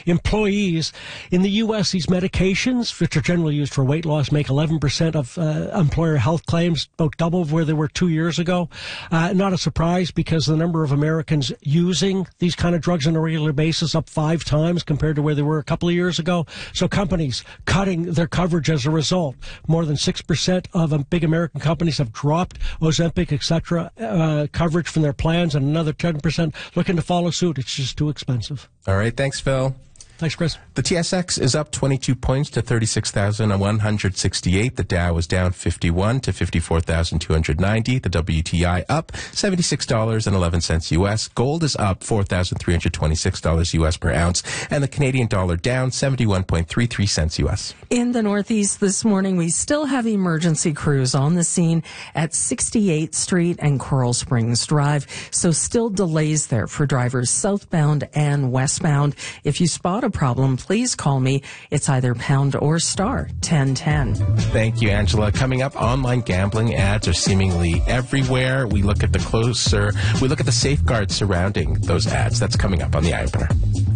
employees. In the U.S., these medications, which are generally used for weight loss, make 11% of employer health claims, about double where they were 2 years ago. Not a surprise, because the number of Americans using these kind of drugs on a regular basis up 5 times compared to where they were a couple of years ago. So companies cutting their coverage as a result. More than 6% of big American companies have dropped Ozempic, etc., coverage from their plans, and another 10% looking to follow suit. It's just too expensive. All right. Thanks, Phil. Thanks, Chris. The TSX is up 22 points to 36,168. The Dow is down 51 to 54,290. The WTI up $76.11 U.S. Gold is up $4,326 U.S. per ounce. And the Canadian dollar down 71.33 cents U.S. In the Northeast this morning, we still have emergency crews on the scene at 68th Street and Coral Springs Drive. So still delays there for drivers southbound and westbound. If you spot a problem, please call me. It's either pound or star 1010. Thank you, Angela. Coming up, online gambling ads are seemingly everywhere. We look at the safeguards surrounding those ads. That's coming up on the Eye Opener.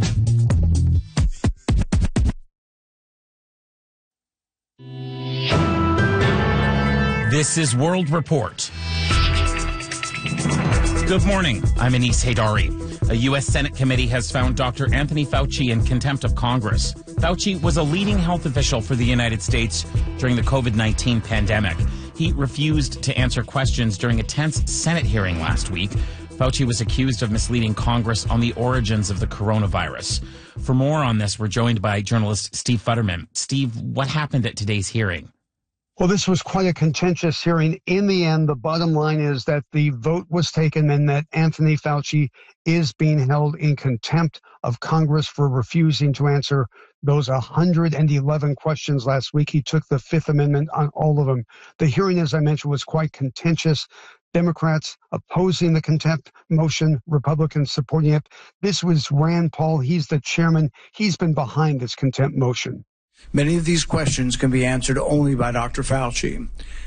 This is World Report. Good morning. I'm Anis Haydari. A U.S. Senate committee has found Dr. Anthony Fauci in contempt of Congress. Fauci was a leading health official for the United States during the COVID-19 pandemic. He refused to answer questions during a tense Senate hearing last week. Fauci was accused of misleading Congress on the origins of the coronavirus. For more on this, we're joined by journalist Steve Futterman. Steve, what happened at today's hearing? Well, this was quite a contentious hearing. In the end, the bottom line is that the vote was taken and that Anthony Fauci is being held in contempt of Congress for refusing to answer those 111 questions last week. He took the Fifth Amendment on all of them. The hearing, as I mentioned, was quite contentious. Democrats opposing the contempt motion, Republicans supporting it. This was Rand Paul. He's the chairman. He's been behind this contempt motion. Many of these questions can be answered only by Dr. Fauci.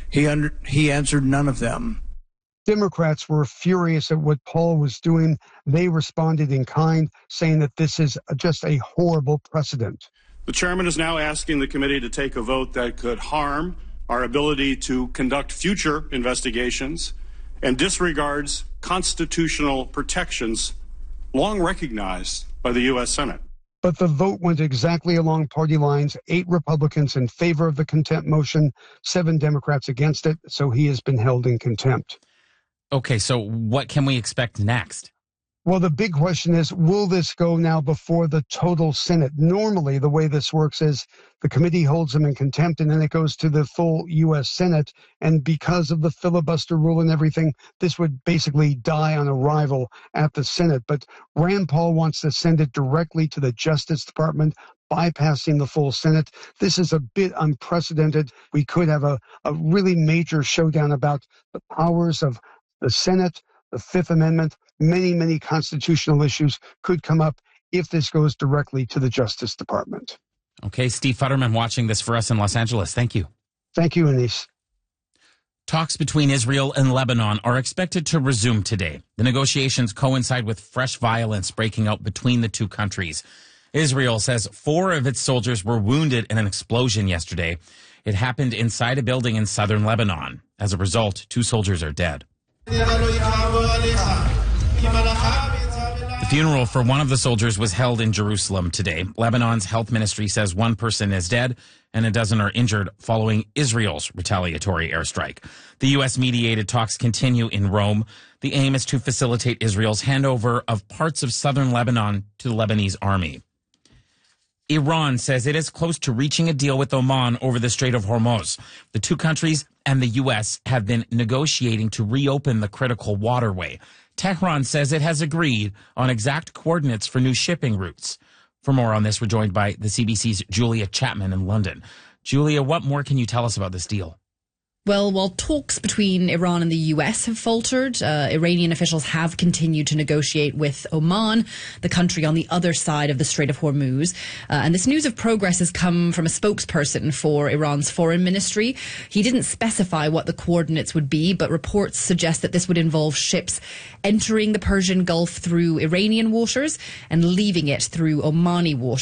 He answered none of them. Democrats were furious at what Paul was doing. They responded in kind, saying that this is just a horrible precedent. The chairman is now asking the committee to take a vote that could harm our ability to conduct future investigations and disregards constitutional protections long recognized by the U.S. Senate. But the vote went exactly along party lines. 8 Republicans in favor of the contempt motion, 7 Democrats against it. So he has been held in contempt. Okay, so what can we expect next? Well, the big question is, will this go now before the total Senate? Normally, the way this works is the committee holds them in contempt, and then it goes to the full U.S. Senate. And because of the filibuster rule and everything, this would basically die on arrival at the Senate. But Rand Paul wants to send it directly to the Justice Department, bypassing the full Senate. This is a bit unprecedented. We could have a really major showdown about the powers of the Senate, the Fifth Amendment. Many constitutional issues could come up if this goes directly to the Justice Department. Okay, Steve Futterman watching this for us in Los Angeles. Thank you. Thank you, Anis. Talks between Israel and Lebanon are expected to resume today. The negotiations coincide with fresh violence breaking out between the two countries. Israel says 4 of its soldiers were wounded in an explosion yesterday. It happened inside a building in southern Lebanon. As a result, 2 soldiers are dead. The funeral for one of the soldiers was held in Jerusalem today. Lebanon's health ministry says 1 person is dead and a dozen are injured following Israel's retaliatory airstrike. The U.S.-mediated talks continue in Rome. The aim is to facilitate Israel's handover of parts of southern Lebanon to the Lebanese army. Iran says it is close to reaching a deal with Oman over the Strait of Hormuz. The two countries and the U.S. have been negotiating to reopen the critical waterway. Tehran says it has agreed on exact coordinates for new shipping routes. For more on this, we're joined by the CBC's Julia Chapman in London. Julia, what more can you tell us about this deal? Well, while talks between Iran and the US have faltered, Iranian officials have continued to negotiate with Oman, the country on the other side of the Strait of Hormuz. And this news of progress has come from a spokesperson for Iran's foreign ministry. He didn't specify what the coordinates would be, but reports suggest that this would involve ships entering the Persian Gulf through Iranian waters and leaving it through Omani waters.